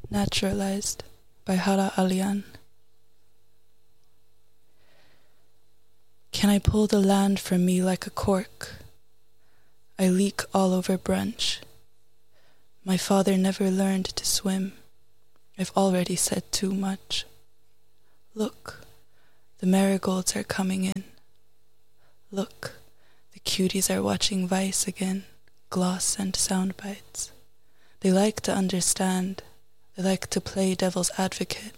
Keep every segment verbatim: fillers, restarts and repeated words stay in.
Naturalized by Hara Alian. Can I pull the land from me like a cork? I leak all over brunch. My father never learned to swim. I've already said too much. Look, the marigolds are coming in. Look, the cuties are watching Vice again, gloss and sound bites. They like to understand. They like to play devil's advocate.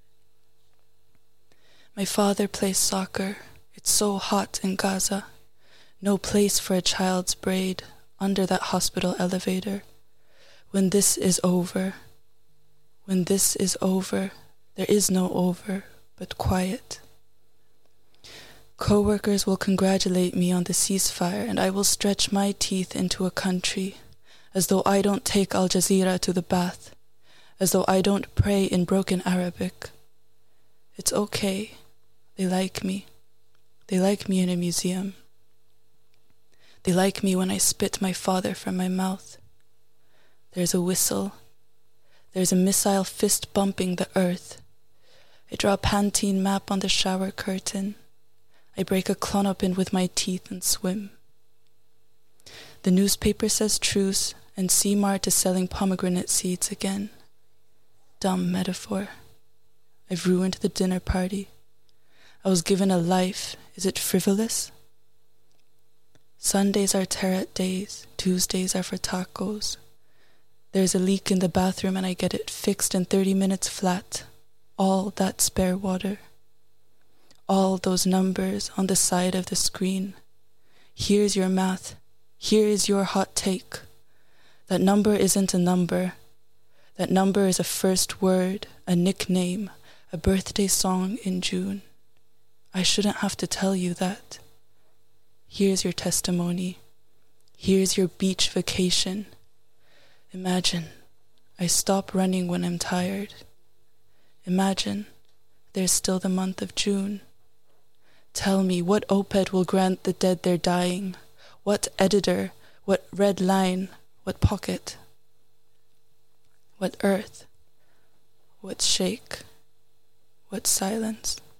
My father plays soccer. It's so hot in Gaza. No place for a child's braid under that hospital elevator. When this is over, when this is over, there is no over but quiet. Co-workers will congratulate me on the ceasefire, and I will stretch my teeth into a country, as though I don't take Al Jazeera to the bath, as though I don't pray in broken Arabic. It's okay. They like me. They like me in a museum. They like me when I spit my father from my mouth. There's a whistle. There's a missile fist bumping the earth. I draw a Pantene map on the shower curtain. I break a Klonopin with my teeth and swim. The newspaper says truce, and C-Mart is selling pomegranate seeds again. Dumb metaphor. I've ruined the dinner party. I was given a life. Is it frivolous? Sundays are Tarat days. Tuesdays are for tacos. There's a leak in the bathroom and I get it fixed in thirty minutes flat. All that spare water. All those numbers on the side of the screen. Here's your math. Here is your hot take. That number isn't a number. That number is a first word, a nickname, a birthday song in June. I shouldn't have to tell you that. Here's your testimony. Here's your beach vacation. Imagine, I stop running when I'm tired. Imagine, there's still the month of June. Tell me, what oped will grant the dead their dying? What editor? What red line? What pocket? What earth? What shake? What silence?